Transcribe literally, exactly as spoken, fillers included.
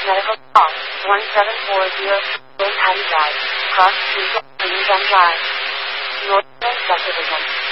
Medical Call one seven four zero Manhattan Drive, Cross Street, Green Drive, North Subdivision.